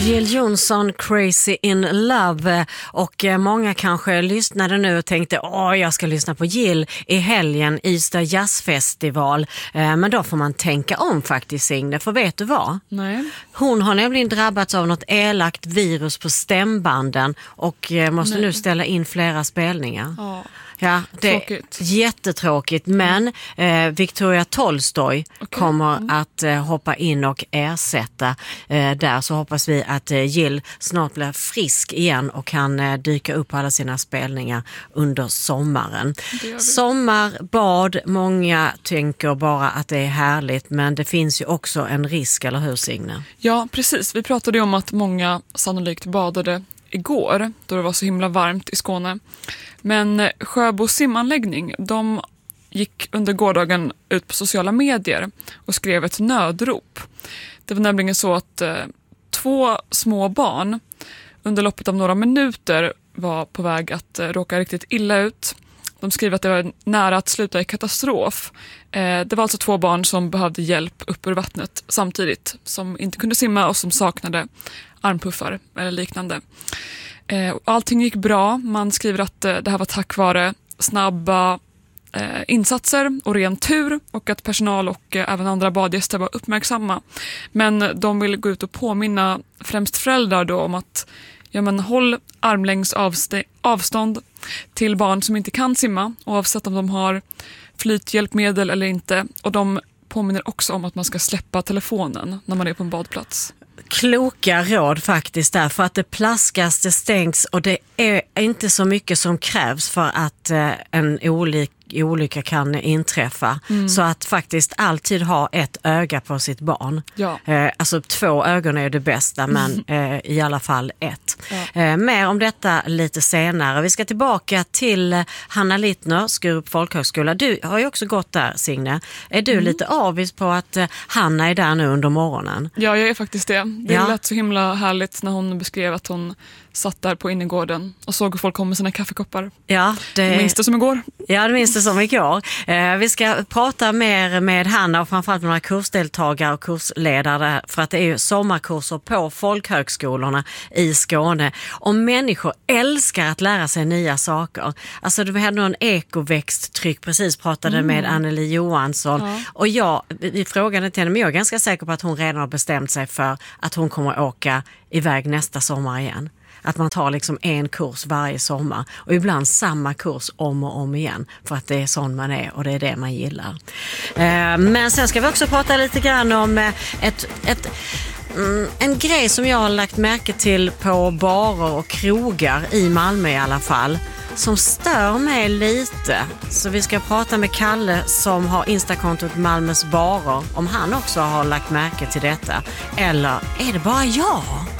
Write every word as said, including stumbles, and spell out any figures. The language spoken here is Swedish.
Jill Johnson, Crazy in Love. Och många kanske lyssnade nu och tänkte åh, jag ska lyssna på Jill i helgen, Ystad jazzfestival. Men då får man tänka om faktiskt, Signe, för vet du vad? Nej. Hon har nämligen drabbats av något elakt virus på stämbanden och måste Nej. nu ställa in flera spelningar. Ja. Ja, det Tråkigt. är jättetråkigt, men eh, Victoria Tolstoy okay. kommer mm. att eh, hoppa in och ersätta eh, där, så hoppas vi att eh, Jill snart blir frisk igen och kan eh, dyka upp på alla sina spelningar under sommaren. Sommar, bad, många tänker bara att det är härligt, men det finns ju också en risk, eller hur Signe? Ja, precis. Vi pratade ju om att många sannolikt badade igår då det var så himla varmt i Skåne. Men Sjöbo simanläggning, de gick under gårdagen ut på sociala medier och skrev ett nödrop. Det var nämligen så att eh, två små barn under loppet av några minuter var på väg att eh, råka riktigt illa ut. De skriver att det var nära att sluta i katastrof. Eh, det var alltså två barn som behövde hjälp upp ur vattnet samtidigt, som inte kunde simma och som saknade armpuffar eller liknande. Eh, allting gick bra. Man skriver att eh, det här var tack vare snabba eh, insatser och ren tur och att personal och eh, även andra badgäster var uppmärksamma. Men de vill gå ut och påminna främst föräldrar då om att ja, men, håll armlängds avst- avstånd till barn som inte kan simma, oavsett om de har flythjälpmedel eller inte. Och de påminner också om att man ska släppa telefonen när man är på en badplats. Kloka råd faktiskt, därför att det plaskas, det stängs och det är inte så mycket som krävs för att eh, en olycka olycka kan inträffa. Mm. Så att faktiskt alltid ha ett öga på sitt barn. Ja. Eh, alltså två ögon är det bästa, men eh, i alla fall ett. Ja. Eh, mer om detta lite senare. Vi ska tillbaka till eh, Hanna Littner, Skurup folkhögskola. Du har ju också gått där, Signe. Är du mm. lite avis på att eh, Hanna är där nu under morgonen? Ja, jag är faktiskt det. Det ja. lät så himla härligt när hon beskrev att hon satt där på innergården och såg hur folk kom med sina kaffekoppar. Ja, det... Minns det som igår? Ja, det minns det som igår. Eh, vi ska prata mer med Hanna och framförallt med några kursdeltagare och kursledare, för att det är ju sommarkurser på folkhögskolorna i Skåne. Och människor älskar att lära sig nya saker. Alltså du hade någon ekoväxttryck, precis pratade mm. med Anneli Johansson. Ja. Och jag, vi frågade till henne, men jag är ganska säker på att hon redan har bestämt sig för att hon kommer att åka iväg nästa sommar igen. Att man tar liksom en kurs varje sommar och ibland samma kurs om och om igen, för att det är sån man är och det är det man gillar. Eh, men sen ska vi också prata lite grann om ett, ett, mm, en grej som jag har lagt märke till på barer och krogar i Malmö i alla fall, som stör mig lite. Så vi ska prata med Kalle som har Instakontot Malmös barer, om han också har lagt märke till detta. Eller är det bara jag?